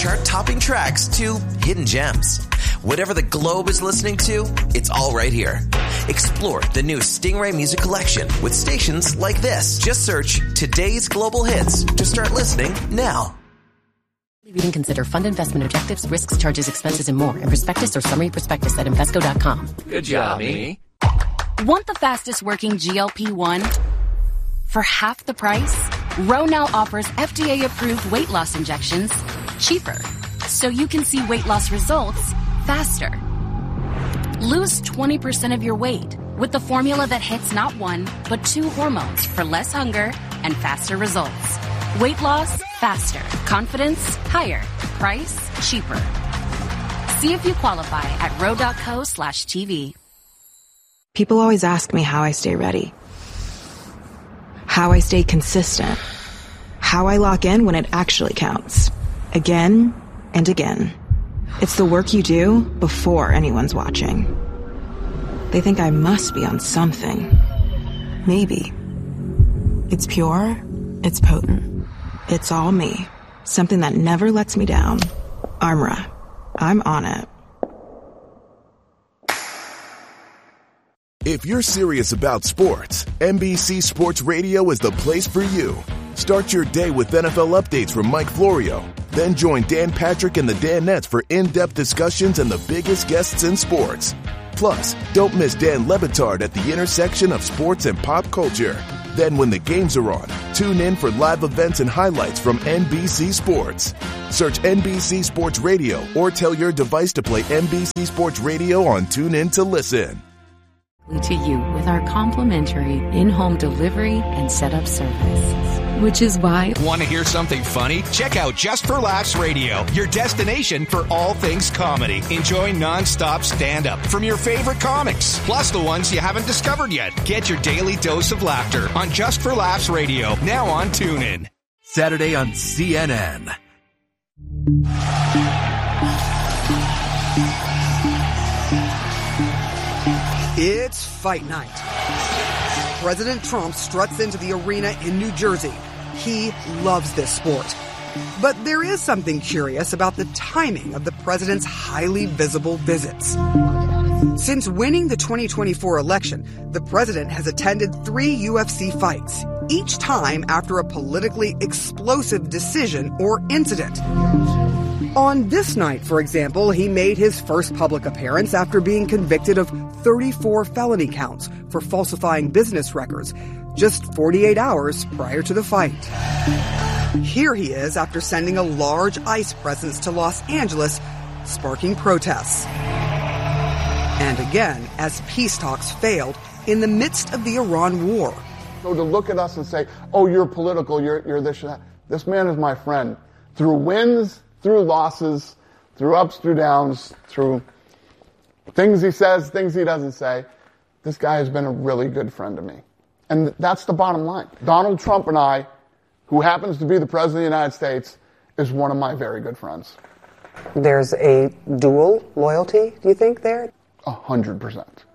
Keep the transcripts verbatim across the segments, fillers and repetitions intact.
chart-topping tracks to hidden gems. Whatever the globe is listening to, it's all right here. Explore the new Stingray Music Collection with stations like this. Just search Today's Global Hits to start listening now. Reading consider fund investment objectives, risks, charges, expenses, and more in prospectus or summary prospectus at Invesco dot com. Good job, Amy. Want the fastest working G L P one? For half the price, Ro now offers F D A-approved weight loss injections cheaper, so you can see weight loss results faster. Lose twenty percent of your weight with the formula that hits not one, but two hormones for less hunger and faster results. Weight loss, faster. Confidence, higher. Price, cheaper. See if you qualify at ro.co slash TV. People always ask me how I stay ready. How I stay consistent. How I lock in when it actually counts. Again and again. It's the work you do before anyone's watching. They think I must be on something. Maybe. It's pure. It's potent. It's all me. Something that never lets me down. Armra. I'm on it. If you're serious about sports, N B C Sports Radio is the place for you. Start your day with N F L updates from Mike Florio. Then join Dan Patrick and the Danettes for in-depth discussions and the biggest guests in sports. Plus, don't miss Dan Le Batard at the intersection of sports and pop culture. Then when the games are on, tune in for live events and highlights from N B C Sports. Search N B C Sports Radio or tell your device to play N B C Sports Radio on TuneIn to listen. To you with our complimentary in-home delivery and setup service, which is why... Want to hear something funny? Check out Just for Laughs Radio, your destination for all things comedy. Enjoy non-stop stand-up from your favorite comics, plus the ones you haven't discovered yet. Get your daily dose of laughter on Just for Laughs Radio, now on TuneIn. Saturday on C N N. It's fight night. President Trump struts into the arena in New Jersey. He loves this sport. But there is something curious about the timing of the president's highly visible visits. Since winning the twenty twenty-four election, the president has attended three U F C fights, each time after a politically explosive decision or incident. On this night, for example, he made his first public appearance after being convicted of thirty-four felony counts for falsifying business records just forty-eight hours prior to the fight. Here he is after sending a large ICE presence to Los Angeles, sparking protests. And again, as peace talks failed in the midst of the Iran war. So to look at us and say, oh, you're political, you're, you're this or that. This man is my friend. Through wins, through losses, through ups, through downs, through things he says, things he doesn't say, this guy has been a really good friend to me. And that's the bottom line. Donald Trump and I, who happens to be the President of the United States, is one of my very good friends. There's a dual loyalty, do you think, there? A hundred percent.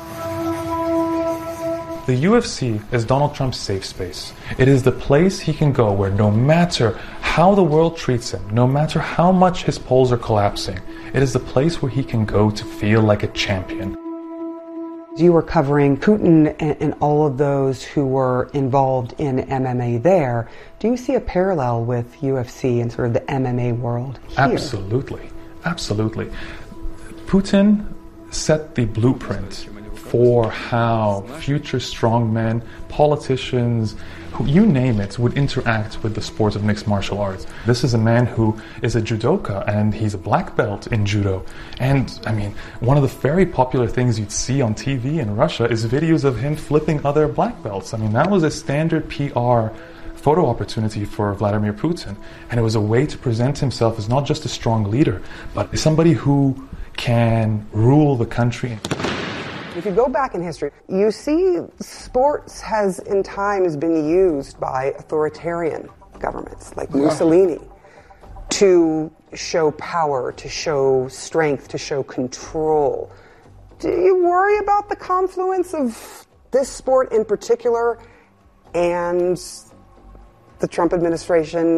The U F C is Donald Trump's safe space. It is the place he can go where no matter how the world treats him, no matter how much his polls are collapsing, it is the place where he can go to feel like a champion. You were covering Putin and, and all of those who were involved in M M A there. Do you see a parallel with U F C and sort of the M M A world here? Absolutely. Absolutely. Putin set the blueprint for how future strongmen, politicians, who, you name it, would interact with the sport of mixed martial arts. This is a man who is a judoka, and he's a black belt in judo. And, I mean, one of the very popular things you'd see on T V in Russia is videos of him flipping other black belts. I mean, that was a standard P R photo opportunity for Vladimir Putin. And it was a way to present himself as not just a strong leader, but somebody who can rule the country. If you go back in history, you see sports has in time has been used by authoritarian governments like Mussolini to show power, to show strength, to show control. Do you worry about the confluence of this sport in particular and the Trump administration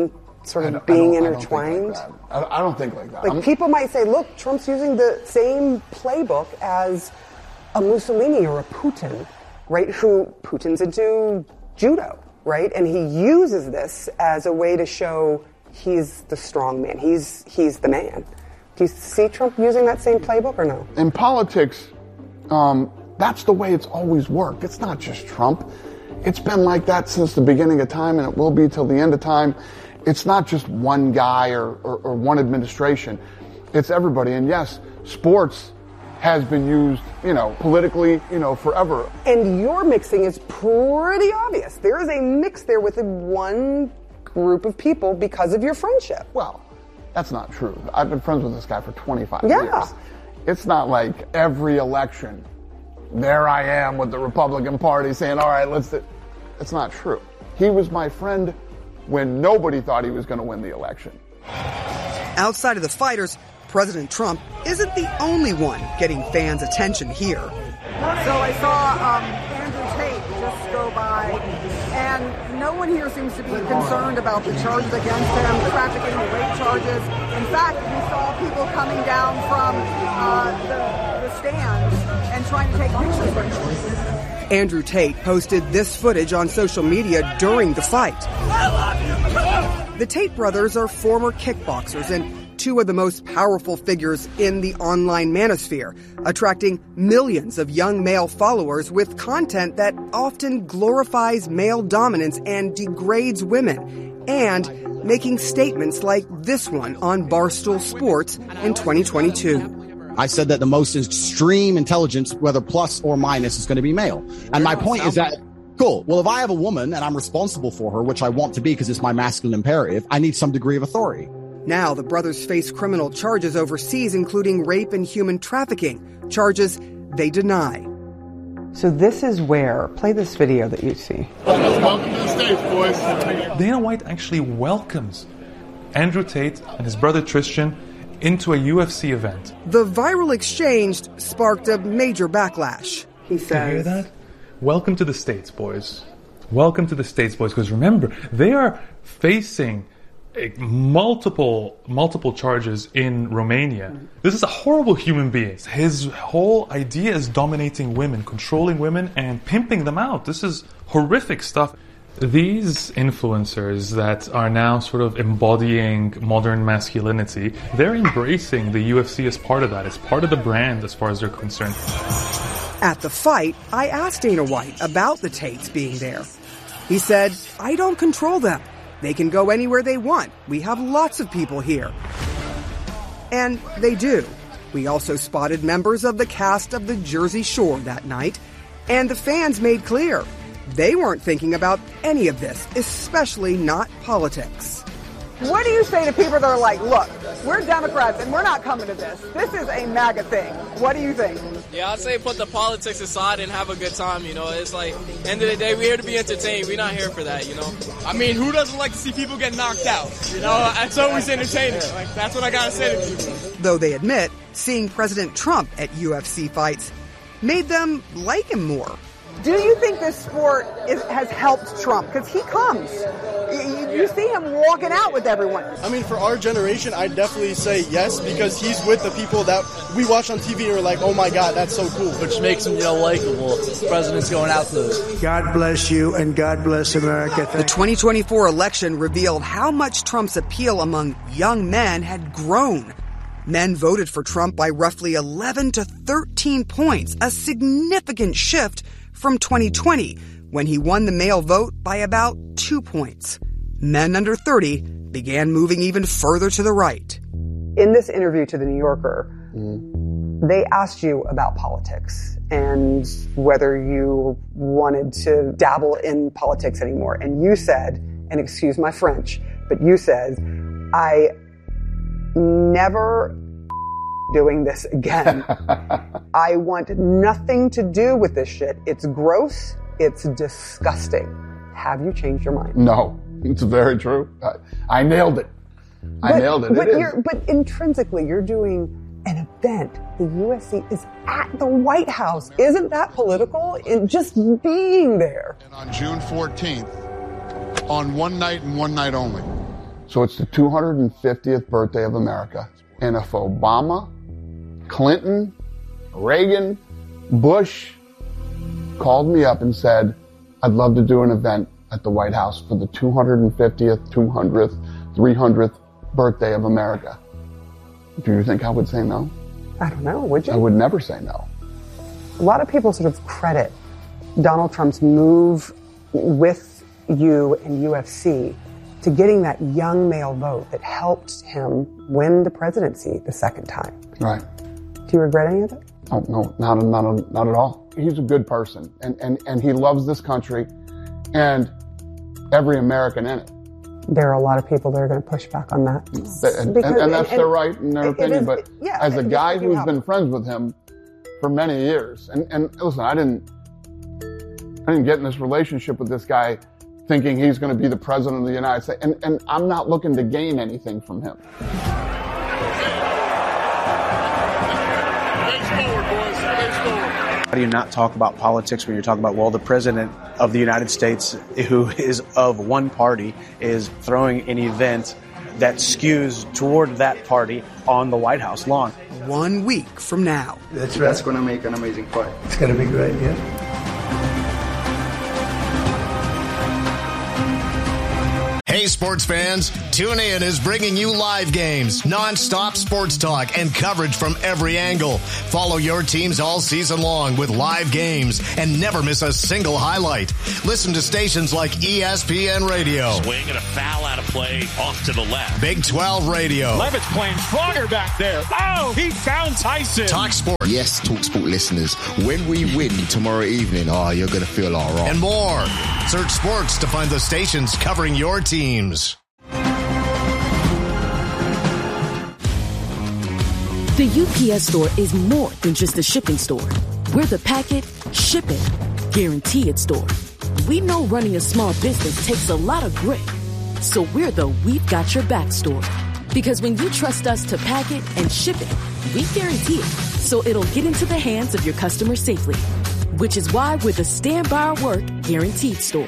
sort of I being I intertwined? I don't, like I, I don't think like that. Like I'm, people might say, look, Trump's using the same playbook as a Mussolini or a Putin, right? Who Putin's into judo, right? And he uses this as a way to show he's the strong man. He's he's the man. Do you see Trump using that same playbook or no? In politics, um, that's the way it's always worked. It's not just Trump. It's been like that since the beginning of time, and it will be till the end of time. It's not just one guy or, or, or one administration. It's everybody. And yes, sports has been used, you know, politically, you know, forever. And your mixing is pretty obvious. There is a mix there with one group of people because of your friendship. Well, that's not true. I've been friends with this guy for twenty-five yeah. years. It's not like every election, there I am with the Republican Party saying, all right, let's do. It's not true. He was my friend when nobody thought he was going to win the election. Outside of the fighters, President Trump isn't the only one getting fans' attention here. So I saw um, Andrew Tate just go by, and no one here seems to be concerned about the charges against him, trafficking, the rape charges. In fact, we saw people coming down from uh, the, the stands and trying to take pictures with him. Andrew Tate posted this footage on social media during the fight. The Tate brothers are former kickboxers and two of the most powerful figures in the online manosphere, attracting millions of young male followers with content that often glorifies male dominance and degrades women, and making statements like this one on Barstool Sports in twenty twenty-two. I said that the most extreme intelligence, whether plus or minus, is going to be male. And my point is that, cool, well, if I have a woman and I'm responsible for her, which I want to be because it's my masculine imperative, I need some degree of authority. Now the brothers face criminal charges overseas, including rape and human trafficking, charges they deny. So this is where, play this video that you see. Welcome to the States, boys. Dana White actually welcomes Andrew Tate and his brother Tristan into a U F C event. The viral exchange sparked a major backlash. He says, you hear that? Welcome to the States, boys. Welcome to the States, boys. Because remember, they are facing a multiple, multiple charges in Romania. Mm-hmm. This is a horrible human being. His whole idea is dominating women, controlling women, and pimping them out. This is horrific stuff. These influencers that are now sort of embodying modern masculinity, they're embracing the U F C as part of that, as part of the brand as far as they're concerned. At the fight, I asked Dana White about the Tates being there. He said, I don't control them. They can go anywhere they want. We have lots of people here. And they do. We also spotted members of the cast of the Jersey Shore that night, and the fans made clear they weren't thinking about any of this, especially not politics. What do you say to people that are like, look, we're Democrats and we're not coming to this. This is a MAGA thing. What do you think? Yeah, I'd say put the politics aside and have a good time, you know. It's like, end of the day, we're here to be entertained. We're not here for that, you know. I mean, who doesn't like to see people get knocked out? You know, it's always entertaining. Like, that's what I gotta say to people. Though they admit seeing President Trump at U F C fights made them like him more. Do you think this sport is, has helped Trump? Because he comes. You, you see him walking out with everyone. I mean, for our generation, I'd definitely say yes, because he's with the people that we watch on T V and we're like, oh my God, that's so cool. Which makes him, you know, likable. The president's going out to this. God bless you and God bless America. The twenty twenty-four election revealed how much Trump's appeal among young men had grown. Men voted for Trump by roughly eleven to thirteen points, a significant shift from twenty twenty, when he won the male vote by about two points. Men under thirty began moving even further to the right. In this interview to The New Yorker, mm-hmm. they asked you about politics and whether you wanted to dabble in politics anymore. And you said, and excuse my French, but you said, I never doing this again. I want nothing to do with this shit. It's gross. It's disgusting. Have you changed your mind? No, it's very true. I, I nailed it. I but, nailed it. But, it you're, but intrinsically, you're doing an event. The U F C is at the White House. Isn't that political? In just being there. And on June fourteenth, on one night and one night only, So it's the two hundred fiftieth birthday of America. And if Obama, Clinton, Reagan, Bush called me up and said, I'd love to do an event at the White House for the two hundred fiftieth, two hundredth, three hundredth birthday of America, do you think I would say no? I don't know, would you? I would never say no. A lot of people sort of credit Donald Trump's move with you and U F C to getting that young male vote that helped him win the presidency the second time. Right. Do you regret any of it? Oh, no, not, not, not at all. He's a good person, and, and, and he loves this country and every American in it. There are a lot of people that are going to push back on that. And, and, and that's and, their right and their opinion, is, but yeah, as a guy who's been friends with him for many years, and, and listen, I didn't, I didn't get in this relationship with this guy thinking he's going to be the president of the United States, and, and I'm not looking to gain anything from him. How do you not talk about politics when you're talking about, well, the president of the United States, who is of one party, is throwing an event that skews toward that party on the White House lawn? One week from now. That's, that's going to make an amazing fight. It's going to be great, yeah. Hey, sports fans, TuneIn is bringing you live games, non-stop sports talk, and coverage from every angle. Follow your teams all season long with live games and never miss a single highlight. Listen to stations like E S P N Radio. Swing and a foul out of play off to the left. Big twelve Radio. Levitt's playing stronger back there. Oh, he found Tyson. Talk Sport. Yes, Talk Sport listeners, when we win tomorrow evening, oh, you're going to feel all right. And more. Search sports to find the stations covering your teams. The U P S store is more than just a shipping store. We're the packet, ship it, guarantee it store. We know running a small business takes a lot of grit. So we're the We've Got Your Back store. Because when you trust us to pack it and ship it, we guarantee it. So it'll get into the hands of your customers safely. Which is why we're the Stand By Our Work guaranteed store.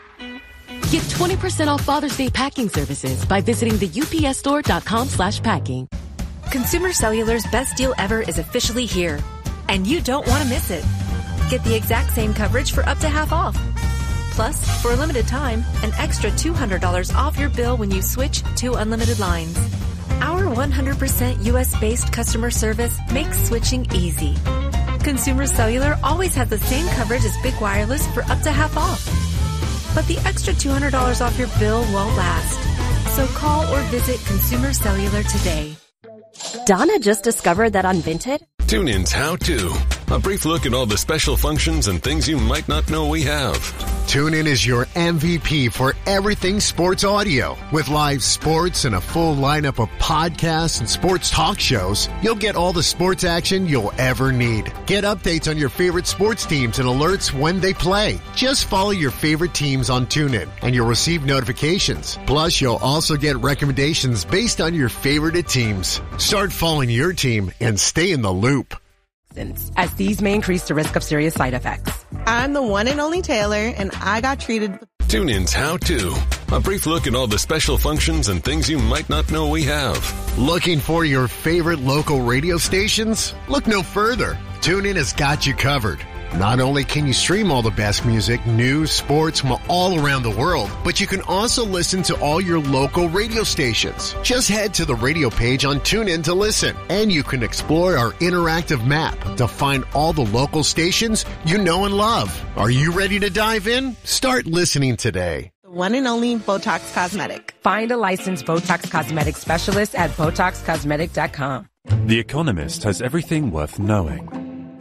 Get twenty percent off Father's Day packing services by visiting the U P S store dot com slash packing. Consumer Cellular's best deal ever is officially here, and you don't want to miss it. Get the exact same coverage for up to half off. Plus, for a limited time, an extra two hundred dollars off your bill when you switch to unlimited lines. Our one hundred percent U S-based customer service makes switching easy. Consumer Cellular always has the same coverage as Big Wireless for up to half off. But the extra two hundred dollars off your bill won't last. So call or visit Consumer Cellular today. Donna just discovered that on Vinted, TuneIn's How To. A brief look at all the special functions and things you might not know we have. TuneIn is your M V P for everything sports audio. With live sports and a full lineup of podcasts and sports talk shows, you'll get all the sports action you'll ever need. Get updates on your favorite sports teams and alerts when they play. Just follow your favorite teams on TuneIn and you'll receive notifications. Plus, you'll also get recommendations based on your favorite teams. Start following your team and stay in the loop. As these may increase the risk of serious side effects. I'm the one and only Taylor, and I got treated. TuneIn's How To. A brief look at all the special functions and things you might not know we have. Looking for your favorite local radio stations? Look no further. TuneIn has got you covered. Not only can you stream all the best music, news, sports from all around the world, but you can also listen to all your local radio stations. Just head to the radio page on TuneIn to listen, and you can explore our interactive map to find all the local stations you know and love. Are you ready to dive in? Start listening today. The one and only Botox Cosmetic. Find a licensed Botox Cosmetic specialist at Botox Cosmetic dot com. The Economist has everything worth knowing.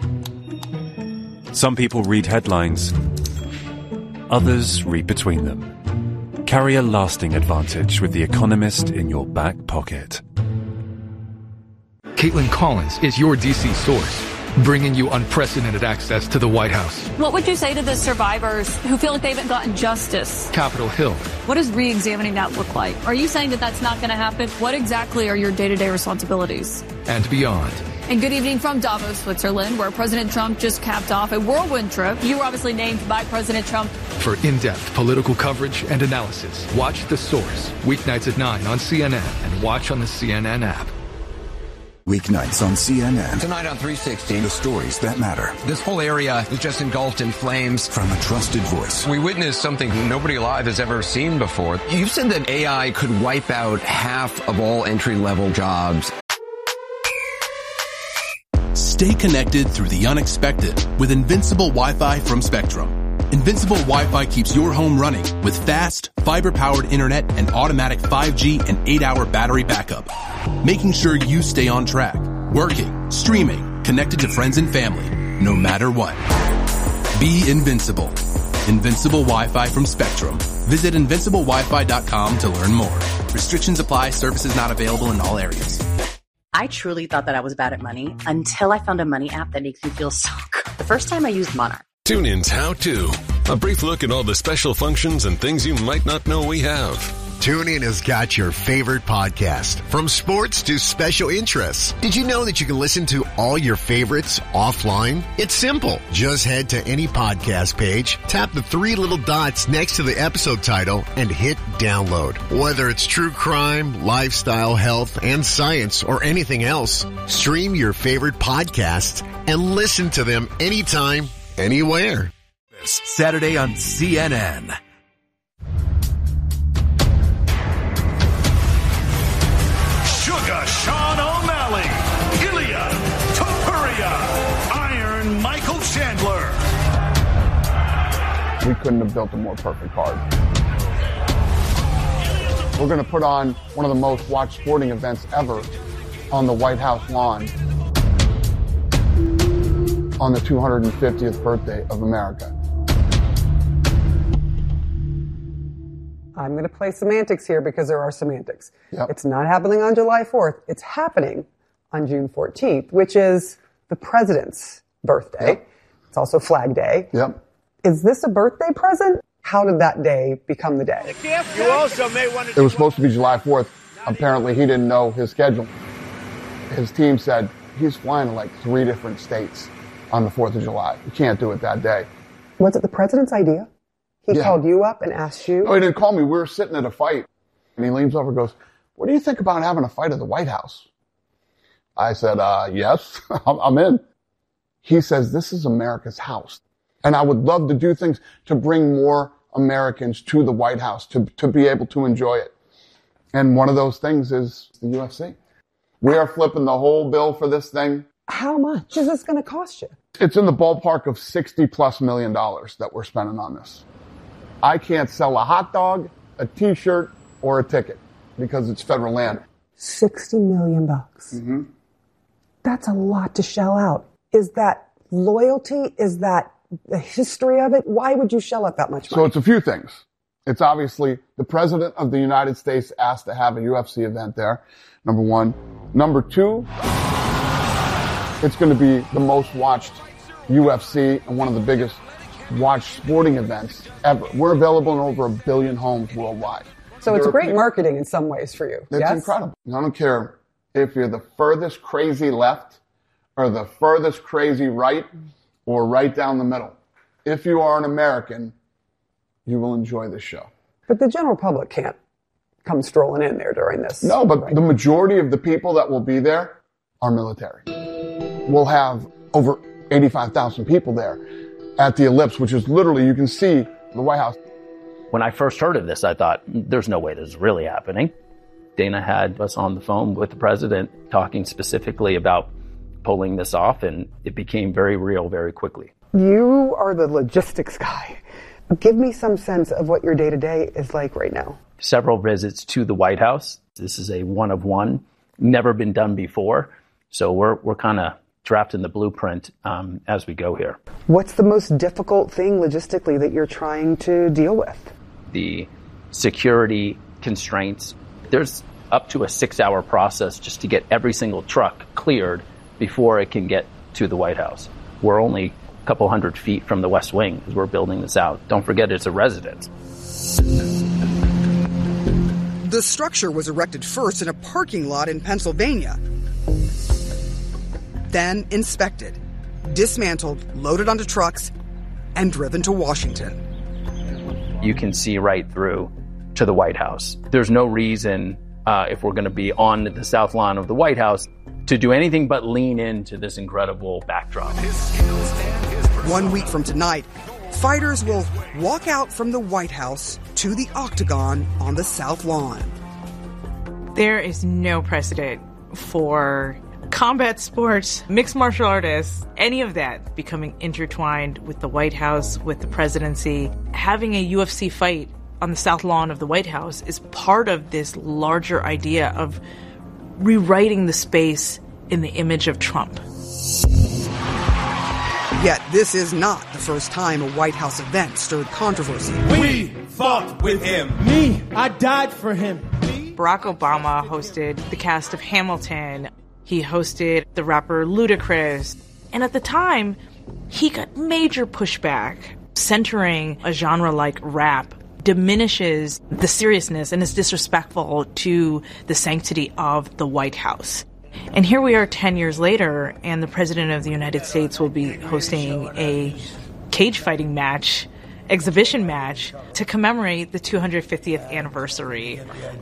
Some people read headlines, others read between them. Carry a lasting advantage with The Economist in your back pocket. Caitlin Collins is your D C source, bringing you unprecedented access to the White House. What would you say to the survivors who feel like they haven't gotten justice? Capitol Hill. What does re-examining that look like? Are you saying that that's not going to happen? What exactly are your day-to-day responsibilities? And beyond. And good evening from Davos, Switzerland, where President Trump just capped off a whirlwind trip. You were obviously named by President Trump. For in-depth political coverage and analysis, watch The Source, weeknights at nine on C N N and watch on the C N N app. Weeknights on C N N. Tonight on three sixty. The stories that matter. This whole area is just engulfed in flames. From a trusted voice. We witnessed something nobody alive has ever seen before. You've said that A I could wipe out half of all entry-level jobs. Stay connected through the unexpected with Invincible Wi-Fi from Spectrum. Invincible Wi-Fi keeps your home running with fast, fiber-powered internet and automatic five G and eight hour battery backup, making sure you stay on track, working, streaming, connected to friends and family, no matter what. Be invincible. Invincible Wi-Fi from Spectrum. Visit invincible wi fi dot com to learn more. Restrictions apply. Services not available in all areas. I truly thought that I was bad at money until I found a money app that makes me feel so good. The first time I used Monarch. TuneIn's How To. A brief look at all the special functions and things you might not know we have. TuneIn has got your favorite podcast, from sports to special interests. Did you know that you can listen to all your favorites offline? It's simple. Just head to any podcast page, tap the three little dots next to the episode title, and hit download. Whether it's true crime, lifestyle, health, and science, or anything else, stream your favorite podcasts and listen to them anytime, anywhere. Saturday on C N N. Sugar Sean O'Malley, Ilya Topuria, Iron Michael Chandler. We couldn't have built a more perfect card. We're going to put on one of the most watched sporting events ever on the White House lawn on the two hundred fiftieth birthday of America. I'm going to play semantics here because there are semantics. Yep. It's not happening on July fourth. It's happening on June fourteenth, which is the president's birthday. Yep. It's also Flag Day. Yep. Is this a birthday present? How did that day become the day? You also may want to. It was supposed to be July fourth. Apparently, he didn't know his schedule. His team said he's flying to like three different states on the fourth of July. You can't do it that day. Was it the president's idea? He Yeah. called you up and asked you? No, he didn't call me. We were sitting at a fight. And he leans over and goes, what do you think about having a fight at the White House? I said, uh, yes, I'm I'm in. He says, this is America's house. And I would love to do things to bring more Americans to the White House, to, to be able to enjoy it. And one of those things is the U F C. We are flipping the whole bill for this thing. How much is this going to cost you? It's in the ballpark of sixty plus million dollars that we're spending on this. I can't sell a hot dog, a t-shirt, or a ticket because it's federal land. sixty million bucks. Mm-hmm. That's a lot to shell out. Is that loyalty? Is that the history of it? Why would you shell out that much money? So it's a few things. It's obviously the president of the United States asked to have a U F C event there, number one. Number two, it's going to be the most watched U F C and one of the biggest watched sporting events ever. We're available in over a billion homes worldwide. So it's There are great people- marketing in some ways for you. It's yes? incredible. I don't care if you're the furthest crazy left or the furthest crazy right or right down the middle. If you are an American, you will enjoy this show. But the general public can't come strolling in there during this. No, but the majority of the people that will be there are military. We'll have over eighty-five thousand people there at the Ellipse, which is literally, you can see the White House. When I first heard of this, I thought, there's no way this is really happening. Dana had us on the phone with the president talking specifically about pulling this off, and it became very real very quickly. You are the logistics guy. Give me some sense of what your day-to-day is like right now. Several visits to the White House. This is a one of one, never been done before. So we're we're kind of drafting the blueprint um, as we go here. What's the most difficult thing logistically that you're trying to deal with? The security constraints. There's up to a six-hour process just to get every single truck cleared before it can get to the White House. We're only a couple hundred feet from the West Wing as we're building this out. Don't forget it's a residence. The structure was erected first in a parking lot in Pennsylvania. then inspected, dismantled, loaded onto trucks, and driven to Washington. You can see right through to the White House. There's no reason, uh, if we're going to be on the South Lawn of the White House, to do anything but lean into this incredible backdrop. One week from tonight, fighters will walk out from the White House to the Octagon on the South Lawn. There is no precedent for combat sports, mixed martial artists, any of that becoming intertwined with the White House, with the presidency. Having a U F C fight on the South Lawn of the White House is part of this larger idea of rewriting the space in the image of Trump. Yet this is not the first time a White House event stirred controversy. We fought with him. Me, I died for him. Barack Obama hosted the cast of Hamilton. He hosted the rapper Ludacris. And at the time, he got major pushback. Centering a genre like rap diminishes the seriousness and is disrespectful to the sanctity of the White House. And here we are ten years later, and the President of the United States will be hosting a cage fighting match, exhibition match, to commemorate the two hundred fiftieth anniversary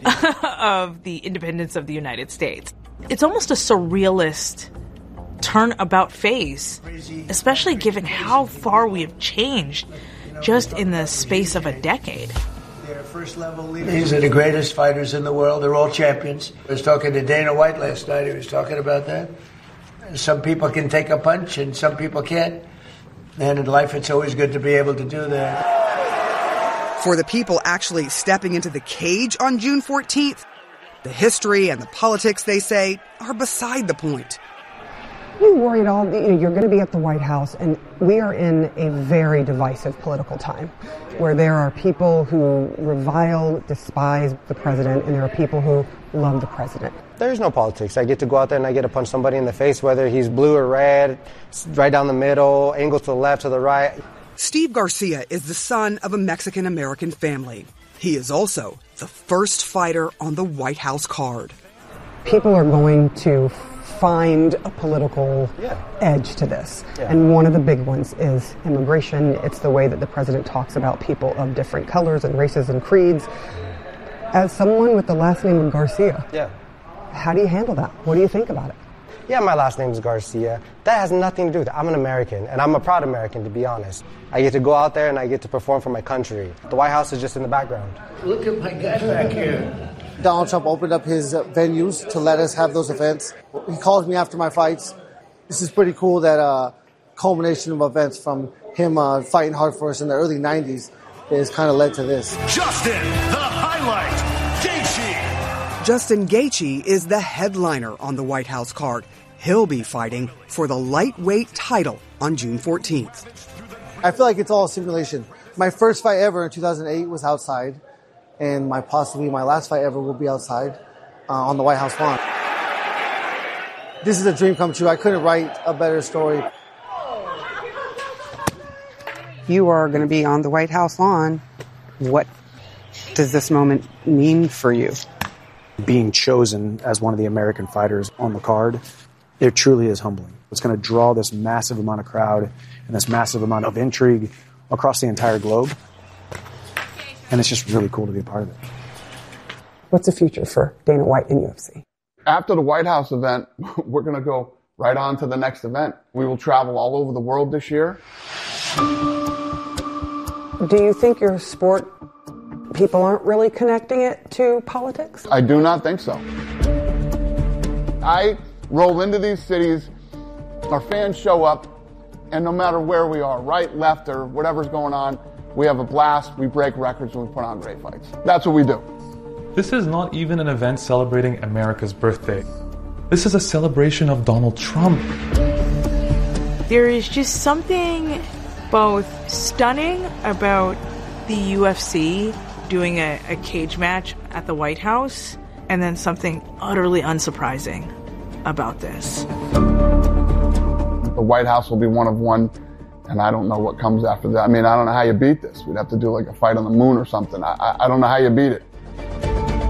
of the independence of the United States. It's almost a surrealist turn-about face, especially given how far we have changed just in the space of a decade. These are the greatest fighters in the world. They're all champions. I was talking to Dana White last night. He was talking about that. Some people can take a punch and some people can't. And in life, it's always good to be able to do that. For the people actually stepping into the cage on June fourteenth, the history and the politics, they say, are beside the point. You worry at all, you know, you're going to be at the White House, and we are in a very divisive political time where there are people who revile, despise the president, and there are people who love the president. There's no politics. I get to go out there and I get to punch somebody in the face, whether he's blue or red, right down the middle, angles to the left, to the right. Steve Garcia is the son of a Mexican-American family. He is also the first fighter on the White House card. People are going to find a political yeah. edge to this. Yeah. And one of the big ones is immigration. It's the way that the president talks about people of different colors and races and creeds. As someone with the last name of Garcia, yeah. how do you handle that? What do you think about it? Yeah, my last name is Garcia. That has nothing to do with it. I'm an American, and I'm a proud American, to be honest. I get to go out there and I get to perform for my country. The White House is just in the background. Look at my guy back here. Donald Trump opened up his uh, venues to let us have those events. He calls me after my fights. This is pretty cool, that uh, culmination of events from him uh, fighting hard for us in the early nineties has kind of led to this. Justin, the highlight, Gaethje. Justin Gaethje is the headliner on the White House card. He'll be fighting for the lightweight title on June fourteenth. I feel like it's all a simulation. My first fight ever in two thousand eight was outside. And my possibly my last fight ever will be outside uh, on the White House lawn. This is a dream come true. I couldn't write a better story. You are going to be on the White House lawn. What does this moment mean for you? Being chosen as one of the American fighters on the card, it truly is humbling. It's going to draw this massive amount of crowd and this massive amount of intrigue across the entire globe. And it's just really cool to be a part of it. What's the future for Dana White in U F C? After the White House event, we're going to go right on to the next event. We will travel all over the world this year. Do you think your sport, people aren't really connecting it to politics? I do not think so. I roll into these cities, our fans show up, and no matter where we are, right, left, or whatever's going on, we have a blast, we break records, and we put on great fights. That's what we do. This is not even an event celebrating America's birthday. This is a celebration of Donald Trump. There is just something both stunning about the U F C doing a, a cage match at the White House, and then something utterly unsurprising about this. The White House will be one of one. And I don't know what comes after that. I mean, I don't know how you beat this. We'd have to do like a fight on the moon or something. I, I, I don't know how you beat it.